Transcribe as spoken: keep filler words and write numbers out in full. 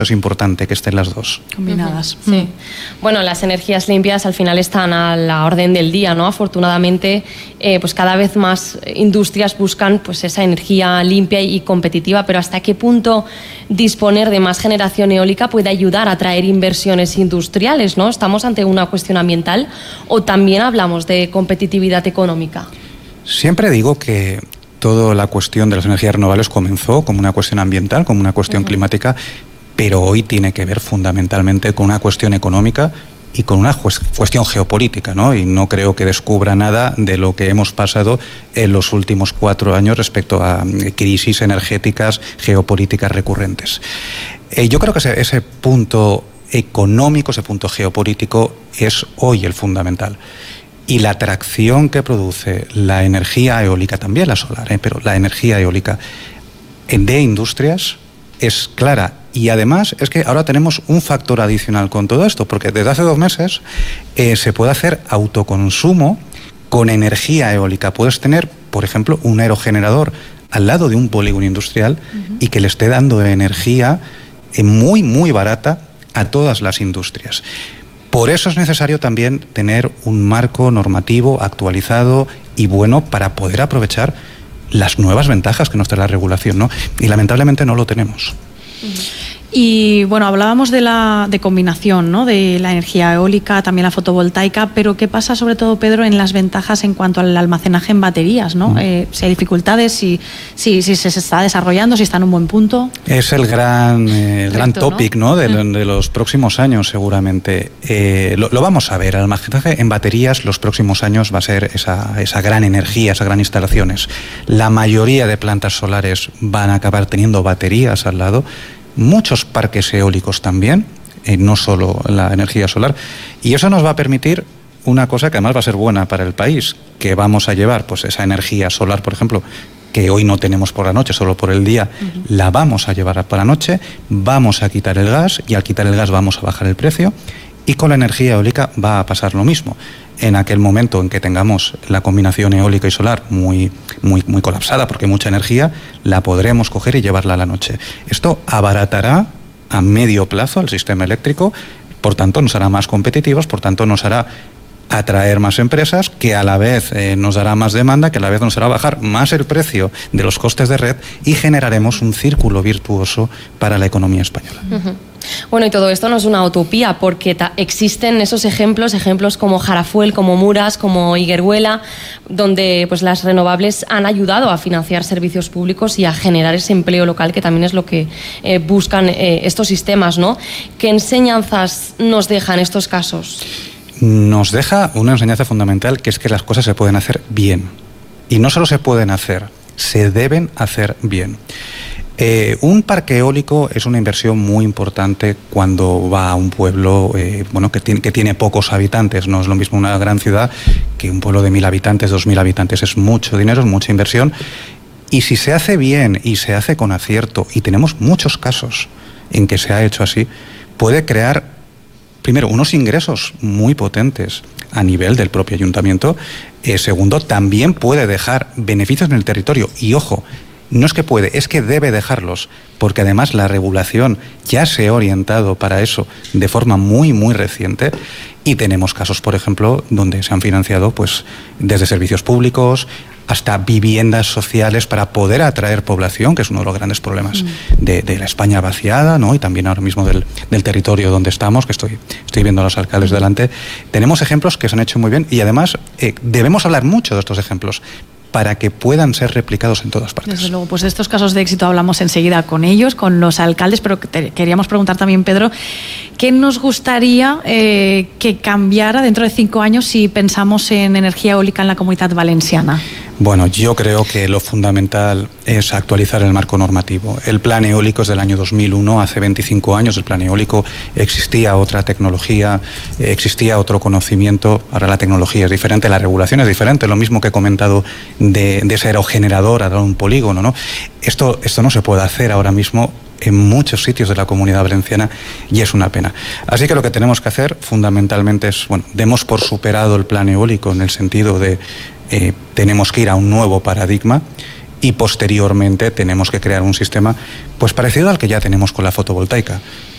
Es importante que estén las dos. Combinadas. Uh-huh. Sí. Bueno, las energías limpias al final están a la orden del día, ¿no? Afortunadamente, eh, pues cada vez más industrias buscan pues esa energía limpia y competitiva, pero ¿hasta qué punto disponer de más generación eólica puede ayudar a atraer inversiones industriales, ¿no? ¿Estamos ante una cuestión ambiental o también hablamos de competitividad económica? Siempre digo que toda la cuestión de las energías renovables comenzó como una cuestión ambiental, como una cuestión uh-huh. climática, pero hoy tiene que ver fundamentalmente con una cuestión económica y con una cuestión geopolítica, ¿no? Y no creo que descubra nada de lo que hemos pasado en los últimos cuatro años respecto a crisis energéticas, geopolíticas recurrentes. Eh, yo creo que ese, ese punto económico, ese punto geopolítico es hoy el fundamental. Y la atracción que produce la energía eólica, también la solar, ¿eh? pero la energía eólica de industrias es clara. Y además es que ahora tenemos un factor adicional con todo esto, porque desde hace dos meses eh, se puede hacer autoconsumo con energía eólica. Puedes tener, por ejemplo, un aerogenerador al lado de un polígono industrial uh-huh. y que le esté dando energía eh, muy, muy barata a todas las industrias. Por eso es necesario también tener un marco normativo actualizado y bueno para poder aprovechar las nuevas ventajas que nos trae la regulación, ¿no? Y lamentablemente no lo tenemos. Y bueno, hablábamos de la de combinación, ¿no? De la energía eólica, también la fotovoltaica, pero ¿qué pasa sobre todo, Pedro, en las ventajas en cuanto al almacenaje en baterías, ¿no? Mm. Eh, si hay dificultades, si, si, si se está desarrollando, si está en un buen punto. Es el gran, eh, el gran topic, ¿no? ¿no? De, mm. de los próximos años, seguramente. Eh, lo, lo vamos a ver, el almacenaje en baterías los próximos años va a ser esa, esa gran energía, esas gran instalaciones. La mayoría de plantas solares van a acabar teniendo baterías al lado. Muchos parques eólicos también, eh, no solo la energía solar, y eso nos va a permitir una cosa que además va a ser buena para el país, que vamos a llevar pues esa energía solar, por ejemplo, que hoy no tenemos por la noche, solo por el día, uh-huh. la vamos a llevar por la noche, vamos a quitar el gas y al quitar el gas vamos a bajar el precio, y con la energía eólica va a pasar lo mismo. En aquel momento en que tengamos la combinación eólica y solar muy, muy, muy colapsada, porque hay mucha energía, la podremos coger y llevarla a la noche. Esto abaratará a medio plazo el sistema eléctrico, por tanto nos hará más competitivos, por tanto nos hará atraer más empresas, que a la vez eh, nos dará más demanda, que a la vez nos hará bajar más el precio de los costes de red y generaremos un círculo virtuoso para la economía española. Uh-huh. Bueno, y todo esto no es una utopía, porque ta- existen esos ejemplos, ejemplos como Jarafuel, como Muras, como Higueruela, donde pues las renovables han ayudado a financiar servicios públicos y a generar ese empleo local, que también es lo que eh, buscan eh, estos sistemas, ¿no? ¿Qué enseñanzas nos dejan estos casos? Nos deja una enseñanza fundamental, que es que las cosas se pueden hacer bien. Y no solo se pueden hacer, se deben hacer bien. Eh, un parque eólico es una inversión muy importante cuando va a un pueblo eh, bueno, que, tiene, que tiene pocos habitantes. No es lo mismo una gran ciudad que un pueblo de mil habitantes, dos mil habitantes. Es mucho dinero, es mucha inversión. Y si se hace bien y se hace con acierto, y tenemos muchos casos en que se ha hecho así, puede crear, primero, unos ingresos muy potentes a nivel del propio ayuntamiento. Eh, segundo, también puede dejar beneficios en el territorio. Y ojo, no es que puede, es que debe dejarlos, porque además la regulación ya se ha orientado para eso de forma muy, muy reciente, y tenemos casos, por ejemplo, donde se han financiado pues desde servicios públicos hasta viviendas sociales para poder atraer población, que es uno de los grandes problemas mm. de, de la España vaciada, ¿no? Y también ahora mismo del, del territorio donde estamos, que estoy, estoy viendo a los alcaldes delante. Tenemos ejemplos que se han hecho muy bien, y además eh, debemos hablar mucho de estos ejemplos, para que puedan ser replicados en todas partes. Desde luego, pues de estos casos de éxito hablamos enseguida con ellos, con los alcaldes, pero te queríamos preguntar también, Pedro, ¿qué nos gustaría eh, que cambiara dentro de cinco años si pensamos en energía eólica en la Comunitat Valenciana? Bueno, yo creo que lo fundamental es actualizar el marco normativo. El plan eólico es del año dos mil uno, hace veinticinco años el plan eólico, existía otra tecnología, existía otro conocimiento, ahora la tecnología es diferente, la regulación es diferente, lo mismo que he comentado de, de ese aerogenerador a dar un polígono, ¿no? Esto, esto no se puede hacer ahora mismo en muchos sitios de la Comunidad Valenciana, y es una pena. Así que lo que tenemos que hacer fundamentalmente es, bueno, demos por superado el plan eólico en el sentido de eh, tenemos que ir a un nuevo paradigma, y posteriormente tenemos que crear un sistema pues parecido al que ya tenemos con la fotovoltaica.